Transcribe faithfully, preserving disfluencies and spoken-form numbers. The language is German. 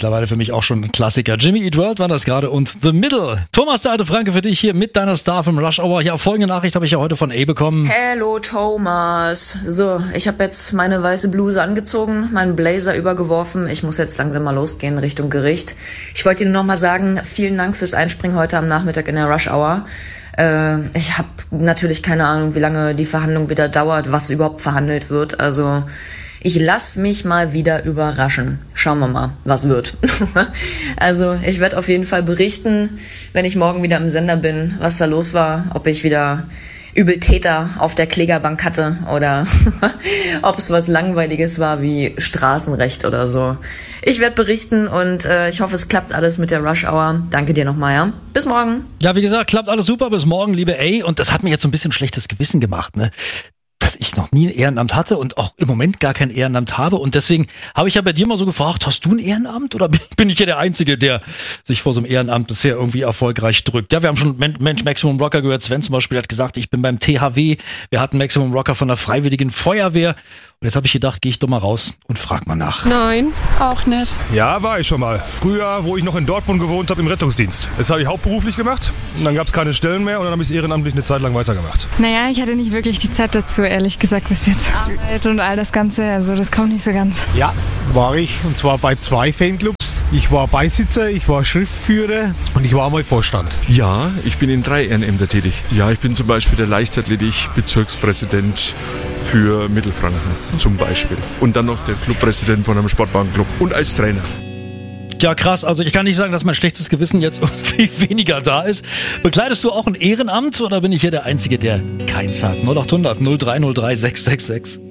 mittlerweile für mich auch schon ein Klassiker. Jimmy Eat World war das gerade und The Middle. Thomas, der alte Franke, für dich hier mit deiner Star vom Rush Hour. Ja, folgende Nachricht habe ich ja heute von A bekommen. Hello Thomas. So, ich habe jetzt meine weiße Bluse angezogen, meinen Blazer übergeworfen. Ich muss jetzt langsam mal losgehen Richtung Gericht. Ich wollte Ihnen nochmal sagen, vielen Dank fürs Einspringen heute am Nachmittag in der Rush Hour. Äh, ich habe natürlich keine Ahnung, wie lange die Verhandlung wieder dauert, was überhaupt verhandelt wird. Also ich lass mich mal wieder überraschen. Schauen wir mal, was wird. Also ich werde auf jeden Fall berichten, wenn ich morgen wieder im Sender bin, was da los war, ob ich wieder Übeltäter auf der Klägerbank hatte oder ob es was Langweiliges war wie Straßenrecht oder so. Ich werde berichten und äh, ich hoffe, es klappt alles mit der Rush Hour. Danke dir nochmal, ja. Bis morgen. Ja, wie gesagt, klappt alles super. Bis morgen, liebe A. Und das hat mir jetzt so ein bisschen schlechtes Gewissen gemacht, ne? Dass ich noch nie ein Ehrenamt hatte und auch im Moment gar kein Ehrenamt habe. Und deswegen habe ich ja bei dir mal so gefragt, hast du ein Ehrenamt oder bin ich ja der Einzige, der sich vor so einem Ehrenamt bisher irgendwie erfolgreich drückt? Ja, wir haben schon Mensch Maximum Rocker gehört. Sven zum Beispiel hat gesagt, ich bin beim T H W. Wir hatten Maximum Rocker von der Freiwilligen Feuerwehr. Und jetzt habe ich gedacht, gehe ich doch mal raus und frag mal nach. Nein, auch nicht. Ja, war ich schon mal. Früher, wo ich noch in Dortmund gewohnt habe, im Rettungsdienst. Das habe ich hauptberuflich gemacht. Und dann gab es keine Stellen mehr und dann habe ich es ehrenamtlich eine Zeit lang weitergemacht. Naja, ich hatte nicht wirklich die Zeit dazu, ehrlich gesagt, bis jetzt. Arbeit und all das Ganze, also das kommt nicht so ganz. Ja, war ich. Und zwar bei zwei Fanclubs. Ich war Beisitzer, ich war Schriftführer und ich war mal Vorstand. Ja, ich bin in drei Ehrenämtern tätig. Ja, ich bin zum Beispiel der Leichtathletik-Bezirkspräsident für Mittelfranken zum Beispiel. Und dann noch der Clubpräsident von einem Sportwagenclub und als Trainer. Ja, krass. Also ich kann nicht sagen, dass mein schlechtes Gewissen jetzt irgendwie weniger da ist. Bekleidest du auch ein Ehrenamt oder bin ich hier der Einzige, der keins hat? null acht hundert null drei null drei sechs sechs sechs